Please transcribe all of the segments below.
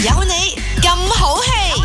有你咁好氣，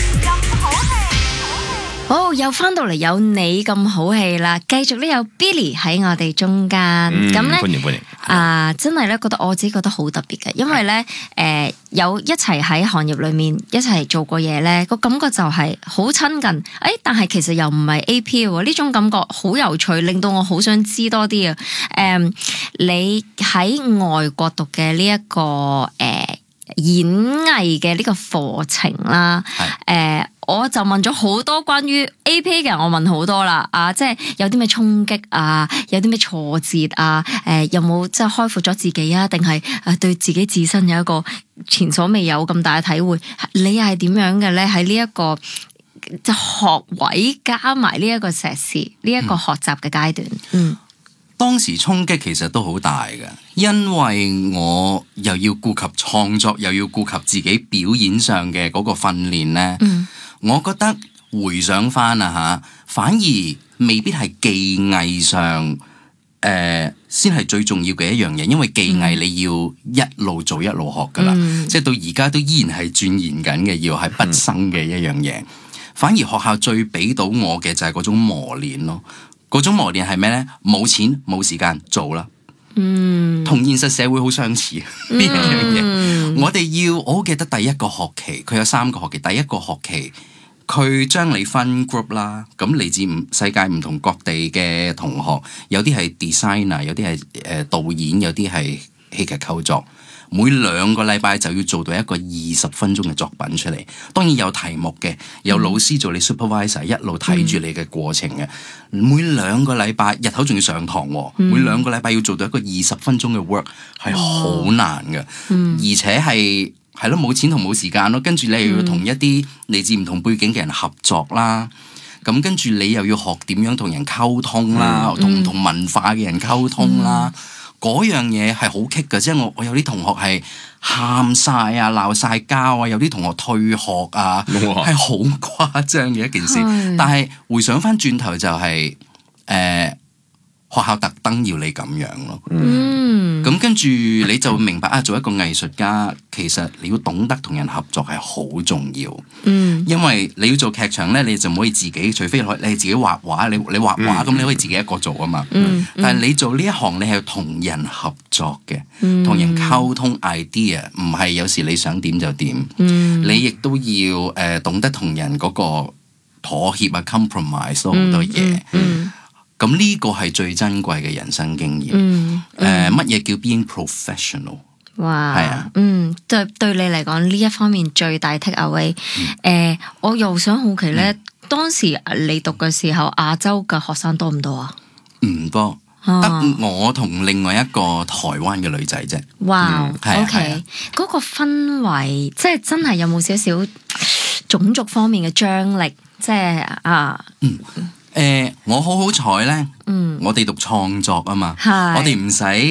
好，又翻到嚟有你咁好氣啦，繼續呢有 Billy 喺我哋中間，咁咧歡迎真係咧覺得我自己覺得好特別嘅，因為咧有一齊喺行業裏面一齊做過嘢咧，個感覺就係好親近，但係其實又唔係 AP 喎，呢種感覺好有趣，令到我好想知多啲啊！你喺外國讀嘅呢一個演藝嘅呢個課程啦，我就問咗好多關於 AP 嘅人，我問好多啦，即係有啲咩衝擊啊，有啲咩挫折啊，有冇即係開闊咗自己啊，定係對自己自身有一個前所未有咁大嘅體會？你又係點樣嘅咧？喺呢一個就學位加埋呢一個碩士呢一個學習嘅階段， 當時衝擊其實都好大嘅，因為我又要顧及創作，又要顧及自己表演上嘅嗰個訓練咧。我覺得回想翻反而未必係技藝上先係最重要嘅一樣嘢，因為技藝你要一路做一路學噶啦，即係到而家都依然係鑽研緊嘅，要係畢生嘅一樣嘢。反而學校最俾到我嘅就係嗰種磨練咯。嗰種磨練係咩呢？冇錢冇時間做啦，同現實社會好相似呢樣嘢。我好記得第一個學期，佢有3個學期。第一個學期佢將你分 group 啦，咁嚟自世界唔同各地嘅同學，有啲係 designer， 有啲係導演，有啲係戲劇構作。每2個禮拜就要做到一個20分鐘嘅作品出嚟，當然有題目嘅，有老師做你 supervisor， 一路睇住你嘅過程嘅。每2個禮拜日頭仲要上堂，每2個禮拜要做到一個20分鐘嘅 work 係好難嘅，而且係咯冇錢同冇時間咯，跟住你又要同一啲嚟自唔同背景嘅人合作啦，咁跟住你又要學點樣同人溝通啦，同唔同文化嘅人溝通啦。嗰樣嘢係好棘㗎，即係我有啲同學係喊晒啊、鬧晒交啊，有啲同學退學啊，係好誇張嘅一件事。但係回想翻轉頭就係學校特登要你咁樣咯。咁跟住你就明白做一個藝術家其實你要懂得同人合作係好重要。因為你要做劇場咧，你就唔可以自己，除非你自己畫畫，你畫畫咁你可以自己一個做啊嘛。但係你做呢一行，你係同人合作嘅，同人溝通 idea， 唔係有時你想點就點。你亦都要懂得同人嗰個妥協啊 compromise 好多嘢。咁呢個係最珍貴嘅人生經驗。乜嘢叫 being professional？ 哇， 係啊， 對你嚟講呢一方面最大 take away。我又想好奇咧，當時你讀嘅時候，亞洲嘅學生多唔多啊？ 唔多，得我同另外一個台灣嘅女仔啫。 哇，OK，嗰個氛圍，即係真係有冇少少種族方面嘅張力？即係我好彩咧，我哋讀創作啊嘛，我哋唔使